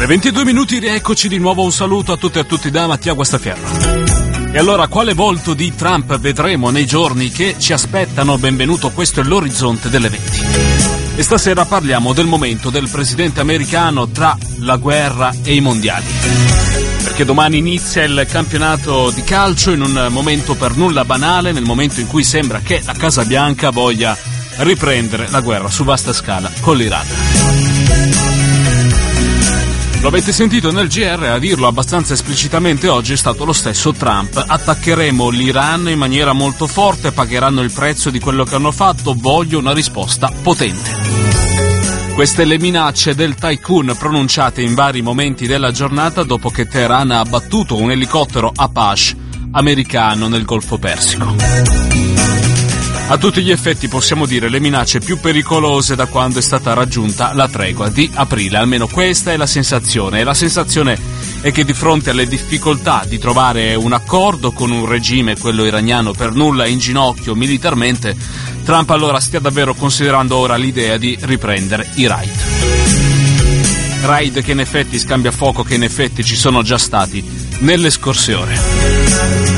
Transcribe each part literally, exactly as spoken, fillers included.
Le ventidue minuti, rieccoci di nuovo. Un saluto a tutti e a tutti da Mattia Guastaferro. E allora, quale volto di Trump vedremo nei giorni che ci aspettano? Benvenuto, questo è l'orizzonte dell'eventi. E stasera parliamo del momento del presidente americano tra la guerra e i mondiali. Perché domani inizia il campionato di calcio in un momento per nulla banale, nel momento in cui sembra che la Casa Bianca voglia riprendere la guerra su vasta scala con l'Iran. Lo avete sentito nel G R, a dirlo abbastanza esplicitamente oggi è stato lo stesso Trump. Attaccheremo l'Iran in maniera molto forte, pagheranno il prezzo di quello che hanno fatto, voglio una risposta potente. Queste le minacce del tycoon pronunciate in vari momenti della giornata dopo che Teheran ha abbattuto un elicottero Apache americano nel Golfo Persico. A tutti gli effetti possiamo dire le minacce più pericolose da quando è stata raggiunta la tregua di aprile, almeno questa è la sensazione, e la sensazione è che di fronte alle difficoltà di trovare un accordo con un regime, quello iraniano, per nulla in ginocchio militarmente, Trump allora stia davvero considerando ora l'idea di riprendere i raid. Raid che in effetti, scambia fuoco che in effetti ci sono già stati nelle scorse ore.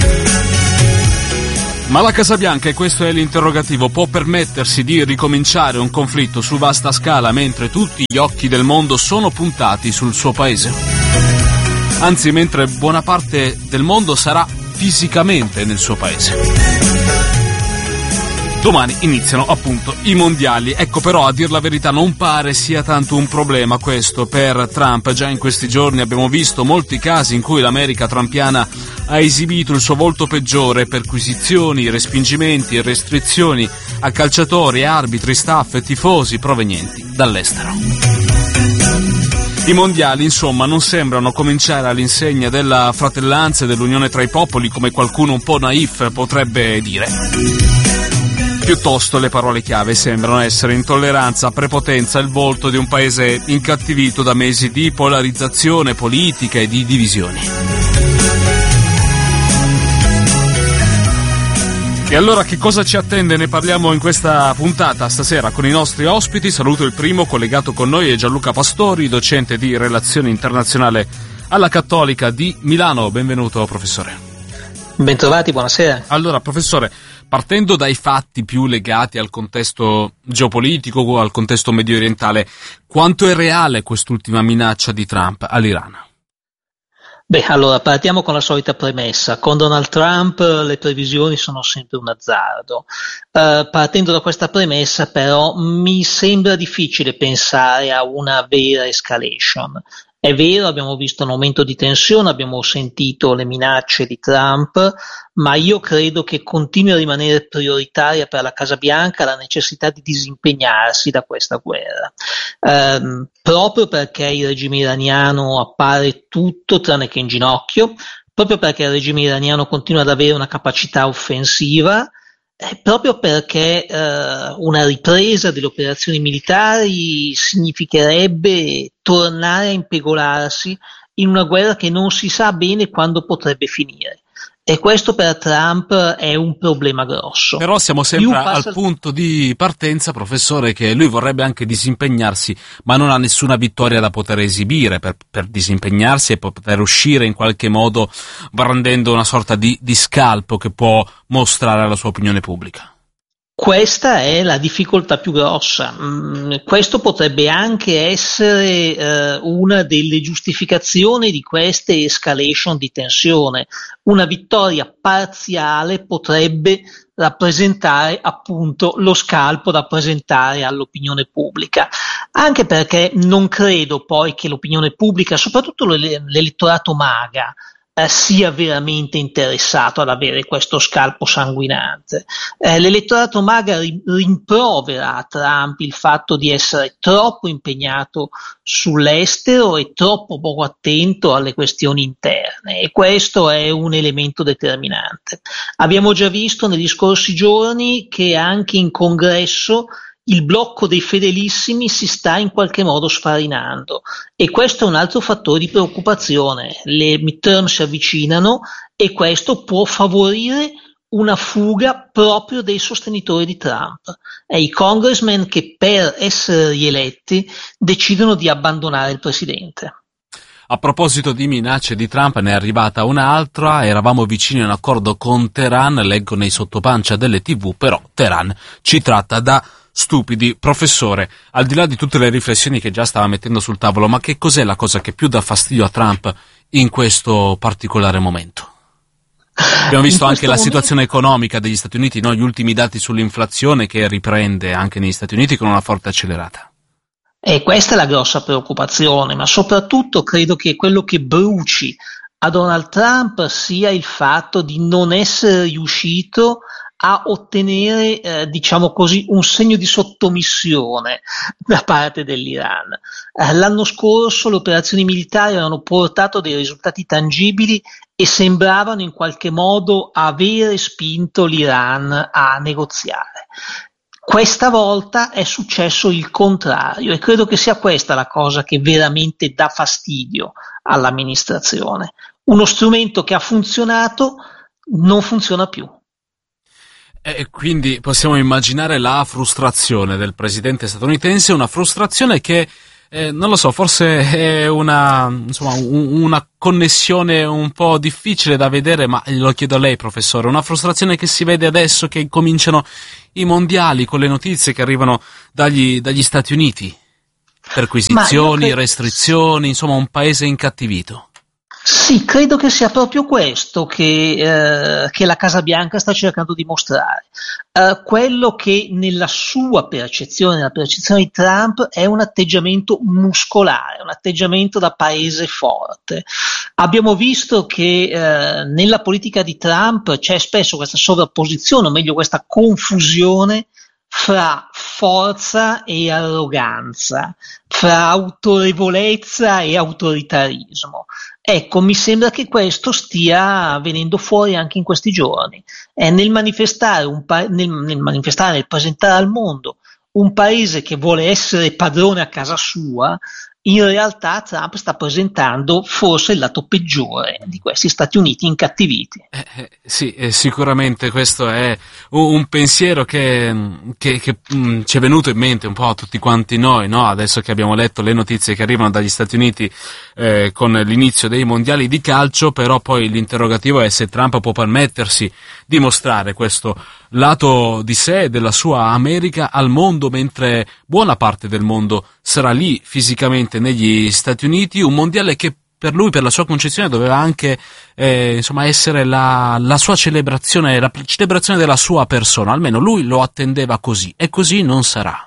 Ma la Casa Bianca, e questo è l'interrogativo, può permettersi di ricominciare un conflitto su vasta scala mentre tutti gli occhi del mondo sono puntati sul suo paese? Anzi, mentre buona parte del mondo sarà fisicamente nel suo paese. Domani iniziano appunto i mondiali. Ecco, però, a dir la verità, non pare sia tanto un problema questo per Trump. Già in questi giorni abbiamo visto molti casi in cui l'America trumpiana ha esibito il suo volto peggiore: perquisizioni, respingimenti e restrizioni a calciatori, arbitri, staff e tifosi provenienti dall'estero. I mondiali, insomma, non sembrano cominciare all'insegna della fratellanza e dell'unione tra i popoli, come qualcuno un po' naif potrebbe dire. Piuttosto le parole chiave sembrano essere intolleranza, prepotenza, il volto di un paese incattivito da mesi di polarizzazione politica e di divisioni. E allora che cosa ci attende? Ne parliamo in questa puntata stasera con i nostri ospiti. Saluto il primo, collegato con noi è Gianluca Pastori, docente di Relazioni Internazionali alla Cattolica di Milano. Benvenuto, professore. Bentrovati, buonasera. Allora, professore, partendo dai fatti più legati al contesto geopolitico o al contesto medio orientale, quanto è reale quest'ultima minaccia di Trump all'Iran? Beh, allora partiamo con la solita premessa. Con Donald Trump le previsioni sono sempre un azzardo. Uh, partendo da questa premessa, però, mi sembra difficile pensare a una vera escalation. È vero, abbiamo visto un aumento di tensione, abbiamo sentito le minacce di Trump, ma io credo che continui a rimanere prioritaria per la Casa Bianca la necessità di disimpegnarsi da questa guerra, ehm, proprio perché il regime iraniano appare tutto tranne che in ginocchio, proprio perché il regime iraniano continua ad avere una capacità offensiva, eh, proprio perché eh, una ripresa delle operazioni militari significherebbe tornare a impegolarsi in una guerra che non si sa bene quando potrebbe finire. E questo per Trump è un problema grosso. Però siamo sempre passa... al punto di partenza, professore, che lui vorrebbe anche disimpegnarsi, ma non ha nessuna vittoria da poter esibire per, per disimpegnarsi e poter uscire in qualche modo brandendo una sorta di, di scalpo che può mostrare alla sua opinione pubblica. Questa è la difficoltà più grossa. Mm, questo potrebbe anche essere eh, una delle giustificazioni di queste escalation di tensione. Una vittoria parziale potrebbe rappresentare appunto lo scalpo da presentare all'opinione pubblica, anche perché non credo poi che l'opinione pubblica, soprattutto l'elettorato MAGA, Eh, sia veramente interessato ad avere questo scalpo sanguinante. Eh, l'elettorato MAGA ri- rimprovera a Trump il fatto di essere troppo impegnato sull'estero e troppo poco attento alle questioni interne, e questo è un elemento determinante. Abbiamo già visto negli scorsi giorni che anche in Congresso il blocco dei fedelissimi si sta in qualche modo sfarinando, e questo è un altro fattore di preoccupazione. Le midterm si avvicinano e questo può favorire una fuga proprio dei sostenitori di Trump, e i congressmen che per essere rieletti decidono di abbandonare il presidente. A proposito di minacce di Trump, ne è arrivata un'altra. Eravamo vicini a un accordo con Teheran, leggo nei sottopancia delle tivù, però Teheran ci tratta da stupidi. Professore, al di là di tutte le riflessioni che già stava mettendo sul tavolo, ma che cos'è la cosa che più dà fastidio a Trump in questo particolare momento? Abbiamo visto anche la situazione economica degli Stati Uniti, no? Gli ultimi dati sull'inflazione che riprende anche negli Stati Uniti con una forte accelerata. E questa è la grossa preoccupazione, ma soprattutto credo che quello che bruci a Donald Trump sia il fatto di non essere riuscito a ottenere, eh, diciamo così, un segno di sottomissione da parte dell'Iran. Eh, l'anno scorso le operazioni militari hanno portato dei risultati tangibili e sembravano in qualche modo avere spinto l'Iran a negoziare. Questa volta è successo il contrario e credo che sia questa la cosa che veramente dà fastidio all'amministrazione. Uno strumento che ha funzionato non funziona più. E quindi possiamo immaginare la frustrazione del presidente statunitense, una frustrazione che, eh, non lo so, forse è una, insomma, un, una connessione un po' difficile da vedere, ma lo chiedo a lei, professore, una frustrazione che si vede adesso che cominciano i mondiali con le notizie che arrivano dagli, dagli Stati Uniti, perquisizioni, credo... restrizioni, insomma un paese incattivito. Sì, credo che sia proprio questo che, eh, che la Casa Bianca sta cercando di mostrare. Eh, quello che nella sua percezione, nella percezione di Trump, è un atteggiamento muscolare, un atteggiamento da paese forte. Abbiamo visto che eh, nella politica di Trump c'è spesso questa sovrapposizione, o meglio questa confusione fra forza e arroganza, fra autorevolezza e autoritarismo. Ecco, mi sembra che questo stia venendo fuori anche in questi giorni. Eh, nel manifestare, un pa- nel, nel manifestare, nel presentare al mondo un paese che vuole essere padrone a casa sua, in realtà Trump sta presentando forse il lato peggiore di questi Stati Uniti incattiviti. Eh, eh, sì, eh, sicuramente questo è un, un pensiero che, che, che mh, ci è venuto in mente un po' a tutti quanti noi, no? Adesso che abbiamo letto le notizie che arrivano dagli Stati Uniti eh, con l'inizio dei mondiali di calcio, però poi l'interrogativo è se Trump può permettersi di mostrare questo lato di sé, della sua America al mondo, mentre buona parte del mondo sarà lì fisicamente negli Stati Uniti, un mondiale che per lui, per la sua concezione, doveva anche eh, insomma essere la, la sua celebrazione, la celebrazione della sua persona, almeno lui lo attendeva così, e così non sarà.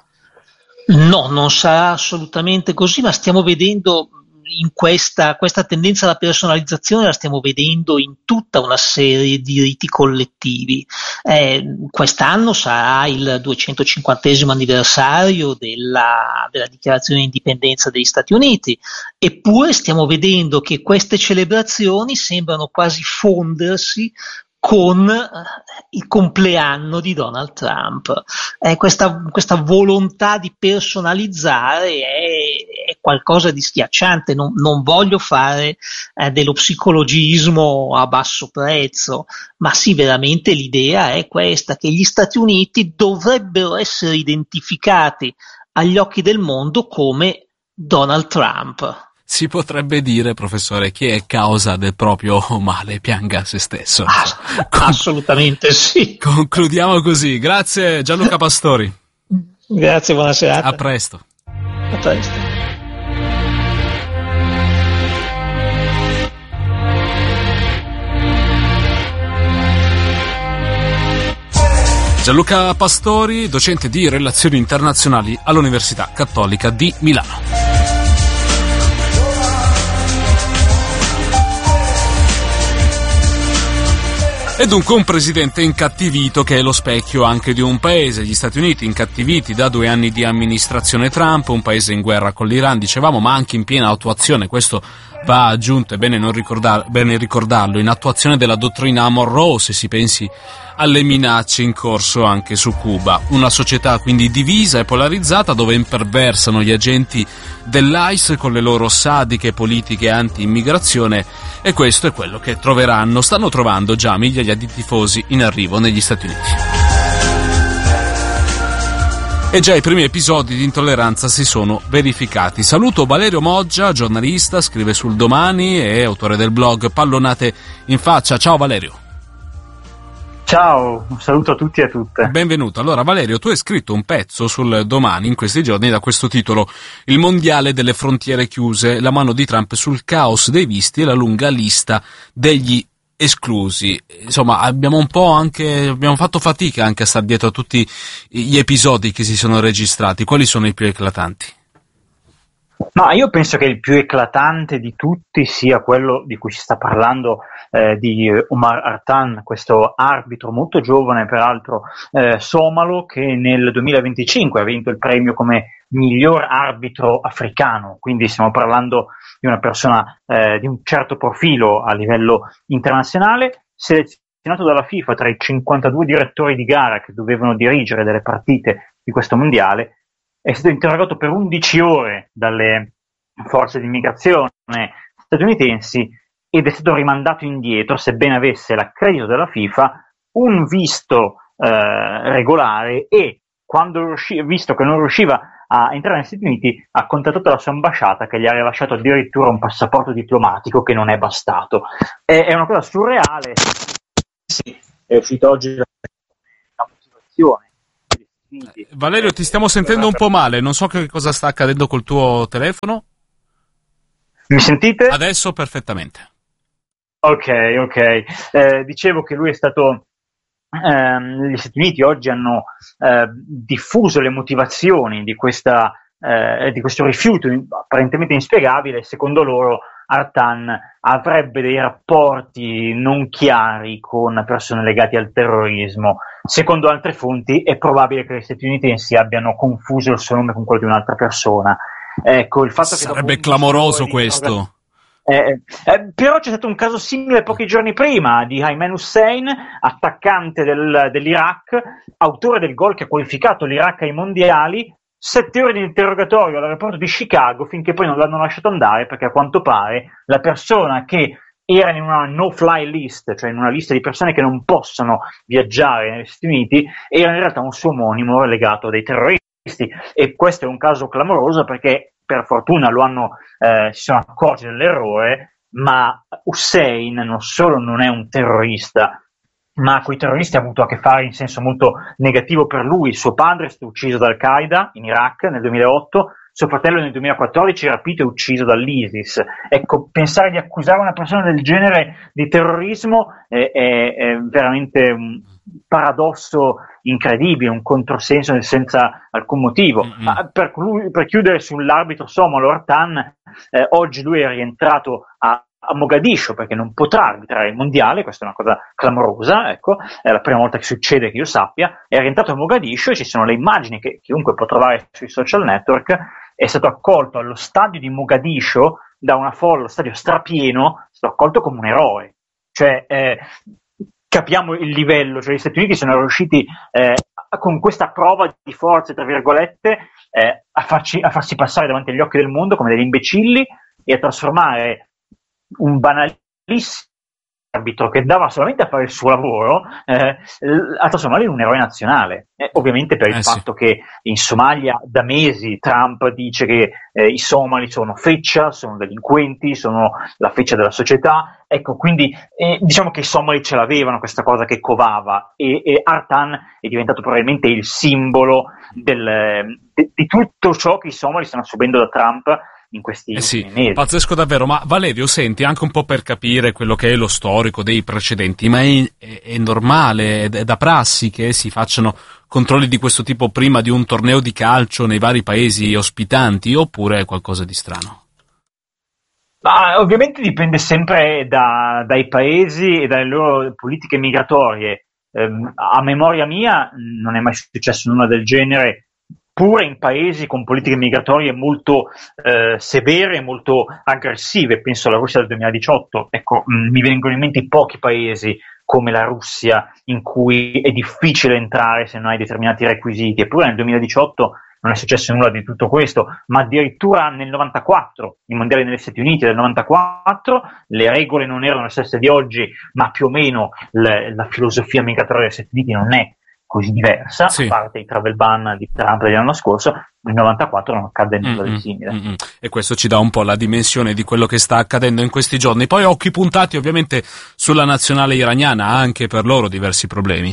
No, non sarà assolutamente così, ma stiamo vedendo in questa, questa tendenza alla personalizzazione, la stiamo vedendo in tutta una serie di riti collettivi. Eh, quest'anno sarà il duecentocinquantesimo anniversario della, della dichiarazione di indipendenza degli Stati Uniti, eppure stiamo vedendo che queste celebrazioni sembrano quasi fondersi con il compleanno di Donald Trump. Eh, questa, questa volontà di personalizzare è, è qualcosa di schiacciante. Non, non voglio fare eh, dello psicologismo a basso prezzo, ma sì, veramente l'idea è questa, che gli Stati Uniti dovrebbero essere identificati agli occhi del mondo come Donald Trump. Si potrebbe dire, professore, chi è causa del proprio male pianga se stesso. Ah, Con... Assolutamente sì. Concludiamo così. Grazie Gianluca Pastori. Grazie, buona serata. A presto. A presto. Gianluca Pastori, docente di relazioni internazionali all'Università Cattolica di Milano. E dunque un presidente incattivito che è lo specchio anche di un paese, gli Stati Uniti, incattiviti da due anni di amministrazione Trump, un paese in guerra con l'Iran, dicevamo, ma anche in piena attuazione, questo va aggiunto, è bene, non ricordar, bene ricordarlo, in attuazione della dottrina Monroe, se si pensi alle minacce in corso anche su Cuba. Una società quindi divisa e polarizzata, dove imperversano gli agenti dell'ICE con le loro sadiche politiche anti-immigrazione, e questo è quello che troveranno, stanno trovando già migliaia di tifosi in arrivo negli Stati Uniti. E già i primi episodi di intolleranza si sono verificati. Saluto Valerio Moggia, giornalista, scrive sul Domani e autore del blog Pallonate in Faccia. Ciao Valerio. Ciao, un saluto a tutti e a tutte. Benvenuto. Allora Valerio, tu hai scritto un pezzo sul Domani in questi giorni da questo titolo: Il mondiale delle frontiere chiuse, la mano di Trump sul caos dei visti e la lunga lista degli esclusi. Insomma, abbiamo un po' anche abbiamo fatto fatica anche a star dietro a tutti gli episodi che si sono registrati. Quali sono i più eclatanti? Ma io penso che il più eclatante di tutti sia quello di cui si sta parlando, eh, di Omar Artan, questo arbitro molto giovane, peraltro eh, somalo, che nel duemilaventicinque ha vinto il premio come miglior arbitro africano. Quindi stiamo parlando di una persona eh, di un certo profilo a livello internazionale, selezionato dalla FIFA tra i cinquantadue direttori di gara che dovevano dirigere delle partite di questo mondiale. È stato interrogato per undici ore dalle forze di immigrazione statunitensi ed è stato rimandato indietro, sebbene avesse l'accredito della FIFA, un visto eh, regolare, e quando riuscì, visto che non riusciva a entrare negli Stati Uniti, ha contattato la sua ambasciata, che gli ha rilasciato addirittura un passaporto diplomatico che non è bastato. È, è una cosa surreale. Sì, è uscita oggi la motivazione. Valerio, ti stiamo sentendo un po' male, non so che cosa sta accadendo col tuo telefono. Mi sentite? Adesso perfettamente. Ok, ok. Eh, dicevo che lui è stato... Ehm, gli Stati Uniti oggi hanno eh, diffuso le motivazioni di, questa, eh, di questo rifiuto apparentemente inspiegabile. Secondo loro Artan avrebbe dei rapporti non chiari con persone legate al terrorismo. Secondo altre fonti è probabile che gli statunitensi abbiano confuso il suo nome con quello di un'altra persona. Ecco, il fatto sarebbe che clamoroso questo. Eh, eh, però c'è stato un caso simile pochi giorni prima di Ayman Hussein, attaccante del, dell'Iraq, autore del gol che ha qualificato l'Iraq ai mondiali. Sette ore di interrogatorio all'aeroporto di Chicago finché poi non l'hanno lasciato andare, perché a quanto pare la persona che era in una no-fly list, cioè in una lista di persone che non possono viaggiare negli Stati Uniti, era in realtà un suo omonimo legato a dei terroristi. E questo è un caso clamoroso, perché per fortuna lo hanno, eh, si sono accorti dell'errore, ma Hussein non solo non è un terrorista, ma con i terroristi ha avuto a che fare in senso molto negativo per lui. Suo padre è stato ucciso da Al-Qaeda in Iraq nel duemilaotto, suo fratello nel duemilaquattordici rapito e ucciso dall'ISIS. Ecco, pensare di accusare una persona del genere di terrorismo è, è, è veramente un paradosso incredibile, un controsenso senza alcun motivo. Mm-hmm. Ma per, per chiudere sull'arbitro somalo Artan, eh, oggi lui è rientrato a a Mogadiscio perché non potrà arbitrare il mondiale. Questa è una cosa clamorosa, ecco, è la prima volta che succede che io sappia. È rientrato a Mogadiscio e ci sono le immagini che chiunque può trovare sui social network. È stato accolto allo stadio di Mogadiscio da una folla, lo stadio strapieno, è stato accolto come un eroe. Cioè, eh, capiamo il livello, cioè gli Stati Uniti sono riusciti eh, con questa prova di forza, tra virgolette, eh, a, farci, a farsi passare davanti agli occhi del mondo come degli imbecilli e a trasformare un banalissimo arbitro che dava solamente a fare il suo lavoro, eh, a trasformarlo in un eroe nazionale. Eh, ovviamente per il eh fatto sì. che in Somalia da mesi Trump dice che eh, i somali sono feccia, sono delinquenti, sono la feccia della società. Ecco, quindi eh, diciamo che i somali ce l'avevano questa cosa che covava, e, e Artan è diventato probabilmente il simbolo del, de, di tutto ciò che i somali stanno subendo da Trump in questi eh sì, mesi. Pazzesco davvero. Ma Valerio, senti, anche un po' per capire quello che è lo storico dei precedenti, ma è, è, è normale, è da prassi che si facciano controlli di questo tipo prima di un torneo di calcio nei vari paesi ospitanti, oppure è qualcosa di strano? Ma ovviamente dipende sempre da, dai paesi e dalle loro politiche migratorie. Eh, a memoria mia non è mai successo nulla del genere, pure in paesi con politiche migratorie molto eh, severe e molto aggressive. Penso alla Russia del duemiladiciotto. Ecco, mh, mi vengono in mente pochi paesi come la Russia in cui è difficile entrare se non hai determinati requisiti. Eppure nel duemiladiciotto non è successo nulla di tutto questo, ma addirittura nel novantaquattro, i mondiali negli Stati Uniti del novantaquattro, le regole non erano le stesse di oggi, ma più o meno le, la filosofia migratoria degli Stati Uniti non è così diversa, sì. a parte i travel ban di Trump dell'anno scorso, nel novantaquattro non accadde nulla Mm-mm, di simile. mm-mm. E questo ci dà un po' la dimensione di quello che sta accadendo in questi giorni. Poi occhi puntati ovviamente sulla nazionale iraniana, anche per loro diversi problemi.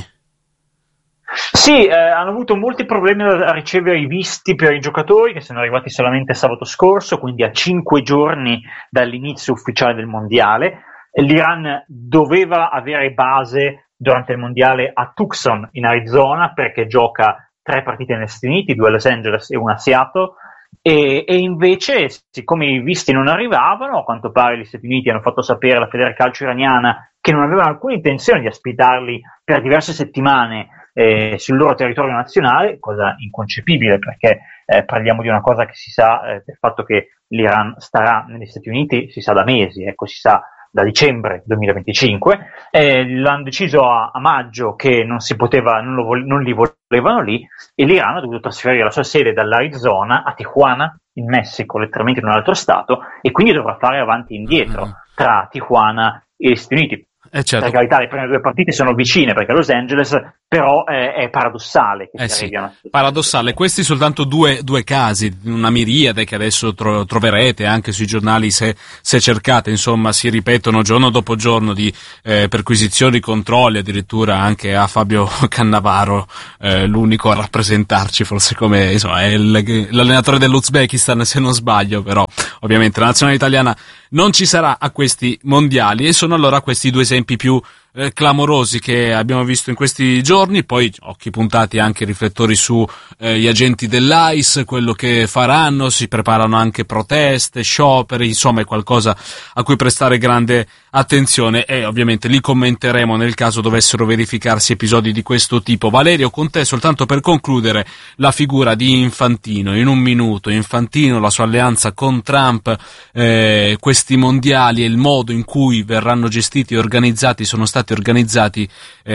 Sì, eh, hanno avuto molti problemi a ricevere i visti per i giocatori che sono arrivati solamente sabato scorso, quindi a cinque giorni dall'inizio ufficiale del mondiale. L'Iran doveva avere base durante il mondiale a Tucson in Arizona perché gioca tre partite negli Stati Uniti, due a Los Angeles e una a Seattle, e, e invece siccome i visti non arrivavano, a quanto pare gli Stati Uniti hanno fatto sapere alla Federcalcio iraniana che non avevano alcuna intenzione di ospitarli per diverse settimane eh, sul loro territorio nazionale, cosa inconcepibile perché eh, parliamo di una cosa che si sa eh, del fatto che l'Iran starà negli Stati Uniti, si sa da mesi, ecco, si sa da dicembre duemilaventicinque, eh, l'hanno deciso a, a maggio che non si poteva, non, lo, non li volevano lì, e l'Iran ha dovuto trasferire la sua sede dall'Arizona a Tijuana, in Messico, letteralmente in un altro stato, e quindi dovrà fare avanti e indietro tra Tijuana e gli Stati Uniti. Eh certo. Per carità, le prime due partite sono vicine perché a Los Angeles, però eh, è paradossale che eh si sì, arrivi a paradossale. Questi soltanto due, due casi, una miriade che adesso tro- troverete anche sui giornali se, se cercate, insomma si ripetono giorno dopo giorno di eh, perquisizioni, controlli, addirittura anche a Fabio Cannavaro, eh, l'unico a rappresentarci forse come, insomma, è il, l'allenatore dell'Uzbekistan se non sbaglio, però ovviamente la nazionale italiana non ci sarà a questi mondiali, e sono allora questi due esempi più eh, clamorosi che abbiamo visto in questi giorni. Poi occhi puntati anche riflettori su eh, gli agenti dell'A I S, quello che faranno, si preparano anche proteste, scioperi, insomma è qualcosa a cui prestare grande attenzione, e ovviamente li commenteremo nel caso dovessero verificarsi episodi di questo tipo. Valerio, con te soltanto per concludere la figura di Infantino, in un minuto. Infantino, la sua alleanza con Trump, eh, questi mondiali e il modo in cui verranno gestiti e organizzati, sono stati organizzati,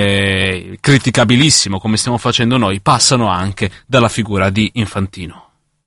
eh, criticabilissimo come stiamo facendo noi, passano anche dalla figura di Infantino.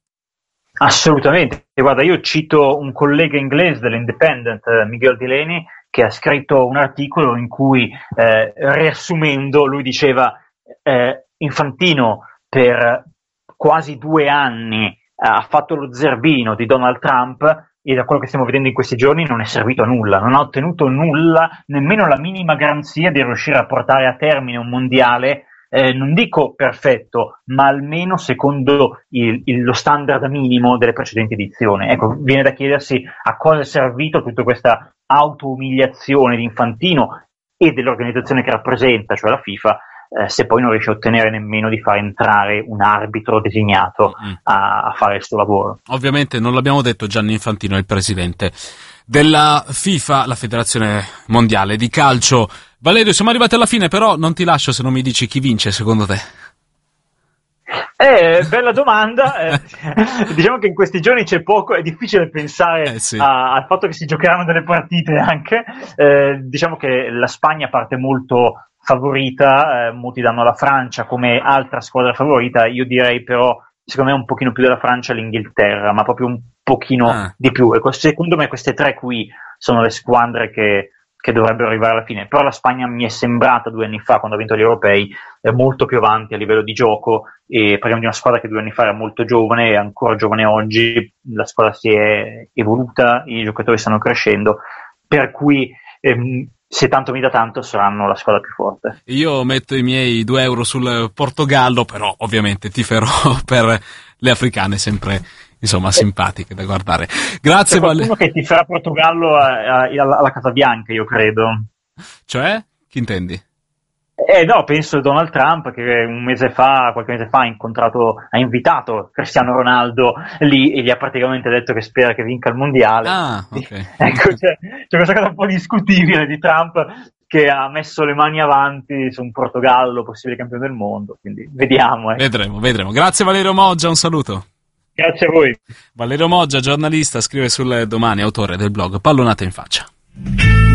Assolutamente, guarda, io cito un collega inglese dell'Independent, Miguel Delaney, che ha scritto un articolo in cui, eh, riassumendo, lui diceva eh, Infantino per quasi due anni eh, ha fatto lo zerbino di Donald Trump, e da quello che stiamo vedendo in questi giorni non è servito a nulla, non ha ottenuto nulla, nemmeno la minima garanzia di riuscire a portare a termine un mondiale, eh, non dico perfetto, ma almeno secondo il, il, lo standard minimo delle precedenti edizioni. Ecco, viene da chiedersi a cosa è servito tutta questa auto-umiliazione di Infantino e dell'organizzazione che rappresenta, cioè la FIFA, eh, se poi non riesce a ottenere nemmeno di far entrare un arbitro designato mm. a, a fare il suo lavoro. Ovviamente non l'abbiamo detto, Gianni Infantino è il presidente della FIFA, la federazione mondiale di calcio. Valerio, siamo arrivati alla fine, però non ti lascio se non mi dici chi vince secondo te. Eh, bella domanda. Eh, diciamo che in questi giorni c'è poco, è difficile pensare eh sì. a, al fatto che si giocheranno delle partite anche. Eh, diciamo che la Spagna parte molto favorita, eh, molti danno la Francia come altra squadra favorita. Io direi però, secondo me un pochino più della Francia l'Inghilterra, ma proprio un pochino ah. di più. E secondo me queste tre qui sono le squadre che che dovrebbero arrivare alla fine, però la Spagna mi è sembrata due anni fa, quando ha vinto gli europei, eh, molto più avanti a livello di gioco, e parliamo di una squadra che due anni fa era molto giovane e ancora giovane oggi. La squadra si è evoluta, i giocatori stanno crescendo, per cui ehm, se tanto mi dà tanto saranno la squadra più forte. Io metto i miei due euro sul Portogallo, però ovviamente tiferò per le africane, sempre insomma simpatiche da guardare. Grazie. C'è qualcuno Vale... che ti farà Portogallo a, a, a, alla Casa Bianca, io credo. Cioè? Chi intendi? Eh no, penso a Donald Trump, che un mese fa, qualche mese fa ha incontrato, ha invitato Cristiano Ronaldo lì e gli ha praticamente detto che spera che vinca il mondiale. Ah, ok. Ecco, c'è, c'è questa cosa un po' discutibile di Trump, che ha messo le mani avanti su un Portogallo possibile campione del mondo, quindi vediamo. Eh. Vedremo, vedremo. Grazie Valerio Moggia, un saluto. Grazie a voi. Valerio Moggia, giornalista, scrive sul Domani, autore del blog Pallonate in Faccia.